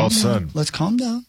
Well said. Let's calm down.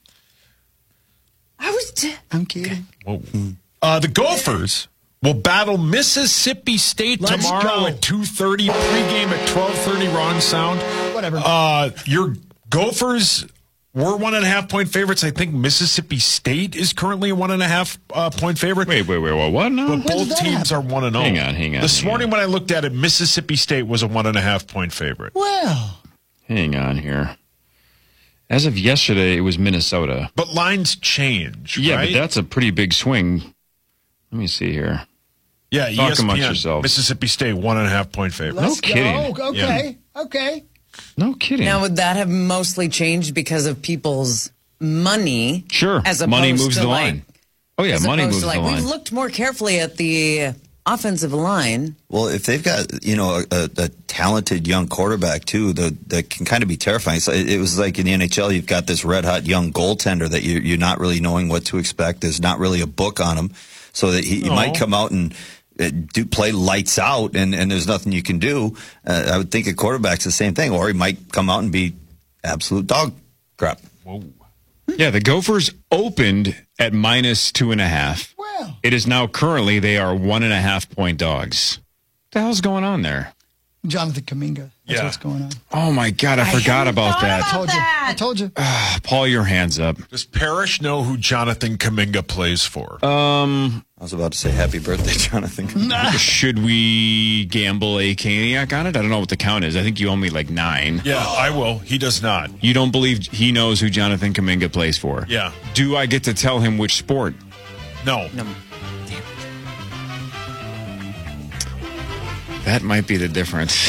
I'm kidding. Whoa. The Gophers will battle Mississippi State tomorrow at 2:30. Pregame at 12:30. Wrong sound. Whatever. Your Gophers were 1.5-point favorites. I think Mississippi State is currently a 1.5-point favorite. Wait, what? No. But both teams are 1-0. Hang on. This morning when I looked at it, Mississippi State was a 1.5-point favorite. Well. Hang on here. As of yesterday, it was Minnesota. But lines change, Yeah, right? but that's a pretty big swing. Let me see here. Yeah, Talk amongst ESPN, yourselves. Mississippi State, 1.5-point favorite. No kidding. Go. Okay. Yeah. Okay. No kidding. Now, would that have mostly changed because of people's money? Sure. As opposed Money moves to the line. Oh, yeah, money moves the line. We've looked more carefully at the offensive line. Well, if they've got, a talented young quarterback, too, that can kind of be terrifying. So it was like in the NHL, you've got this red-hot young goaltender that you're not really knowing what to expect. There's not really a book on him. So that he might come out and play lights out, and there's nothing you can do. I would think a quarterback's the same thing. Or he might come out and be absolute dog crap. Whoa. Yeah, the Gophers opened at -2.5. Well. It is now currently they are 1.5-point dogs. What the hell's going on there? Jonathan Kuminga. That's what's going on. Oh, my God, I forgot about that. I told you. Paul, your hands up. Does Parrish know who Jonathan Kuminga plays for? I was about to say happy birthday, Jonathan. Should we gamble a Caniac on it? I don't know what the count is. I think you owe me like 9. Yeah, I will. He does not. You don't believe he knows who Jonathan Kuminga plays for? Yeah. Do I get to tell him which sport? No. That might be the difference.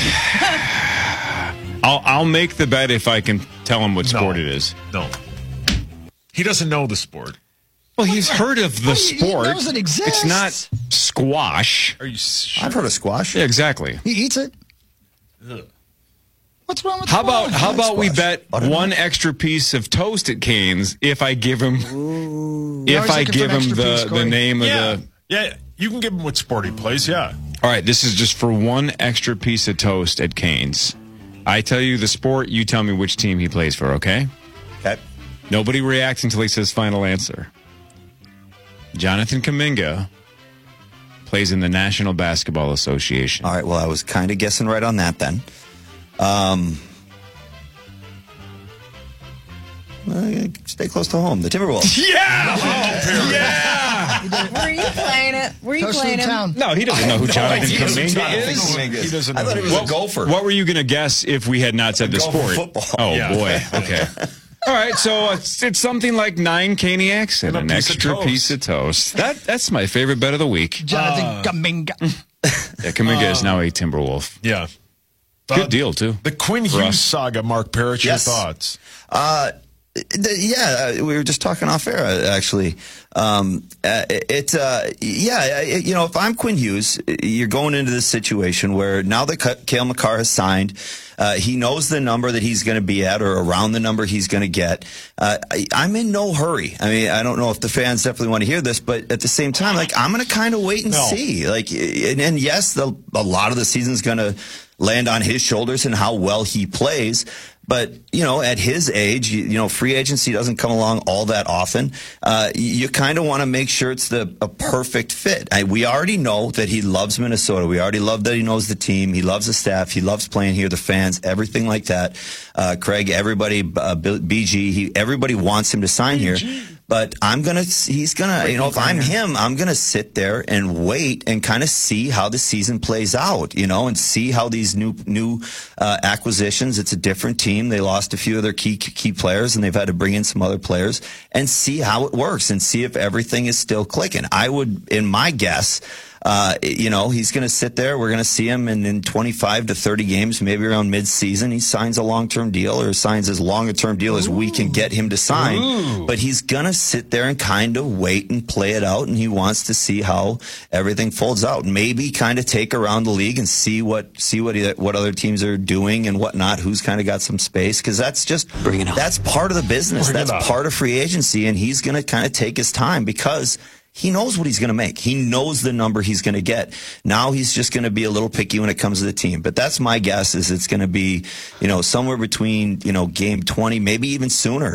I'll make the bet if I can tell him what sport it is. No. He doesn't know the sport. Well, he's heard of the sport. He knows it exists. It's not squash. Are you sure? I've heard of squash. Yeah, exactly. He eats it. What's wrong with How squash? about we squash. bet one extra piece of toast at Cane's if I give him Always looking for an extra piece, the Corey. name of Yeah. the. Yeah, you can give him what sport he plays, yeah. All right, this is just for one extra piece of toast at Cane's. I tell you the sport, you tell me which team he plays for, okay? Okay. Nobody reacts until he says final answer. Jonathan Kuminga plays in the National Basketball Association. All right, well, I was kind of guessing right on that then. Stay close to home. The Timberwolves. Yeah! Yeah! Were you playing it? Were you Toast to playing the him? town. No, he doesn't know who Jonathan Kuminga is. He doesn't I know. thought he was a golfer. What were you going to guess if we had not said the Golf or sport? football. Oh, Yeah. boy. Okay. All right, so it's something like 9 Caniacs and And a an piece of extra toast. piece of toast. That's my favorite bet of the week. Jonathan Kuminga. Yeah, Kuminga is now a Timberwolf. Yeah. Good deal, too. The Quinn For Hughes us. saga, Mark Parrish, Yes. your thoughts? We were just talking off air, actually. If I'm Quinn Hughes, you're going into this situation where now that Cale Makar has signed, he knows the number that he's going to be at or around the number he's going to get. I'm in no hurry. I mean, I don't know if the fans definitely want to hear this, but at the same time, I'm going to kind of wait and see. And yes, a lot of the season's going to land on his shoulders and how well he plays. But, at his age, free agency doesn't come along all that often. You kind of want to make sure it's a perfect fit. We already know that he loves Minnesota. We already love that he knows the team. He loves the staff. He loves playing here, the fans, everything like that. Craig, everybody, BG, everybody wants him to sign here. But if I'm him, I'm going to sit there and wait and kind of see how the season plays out, and see how these new acquisitions, it's a different team. They lost a few of their key players, and they've had to bring in some other players, and see how it works and see if everything is still clicking. I would, in my guess, he's going to sit there. We're going to see him in 25 to 30 games, maybe around mid-season. He signs a long-term deal or signs as long-term deal as we can get him to sign. But he's going to sit there and kind of wait and play it out, and he wants to see how everything folds out. Maybe kind of take around the league and see what other teams are doing and whatnot, who's kind of got some space, because that's part of the business. That's part of free agency, and he's going to kind of take his time because he knows what he's going to make. He knows the number he's going to get. Now he's just going to be a little picky when it comes to the team. But that's my guess, is it's going to be, somewhere between, game 20, maybe even sooner.